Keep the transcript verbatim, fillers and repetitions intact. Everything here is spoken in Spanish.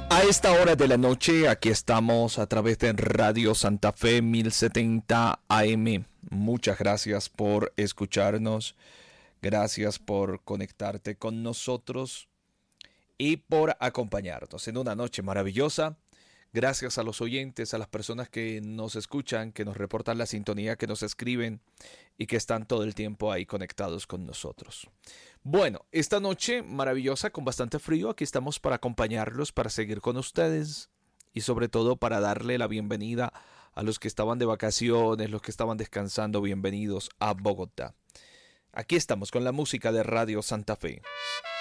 A esta hora de la noche, aquí estamos a través de Radio Santa Fe mil setenta A M. Muchas gracias por escucharnos, gracias por conectarte con nosotros y por acompañarnos en una noche maravillosa. Gracias a los oyentes, a las personas que nos escuchan, que nos reportan la sintonía, que nos escriben y que están todo el tiempo ahí conectados con nosotros. Bueno, esta noche maravillosa con bastante frío, aquí estamos para acompañarlos, para seguir con ustedes y sobre todo para darle la bienvenida a los que estaban de vacaciones, los que estaban descansando, bienvenidos a Bogotá. Aquí estamos con la música de Radio Santa Fe.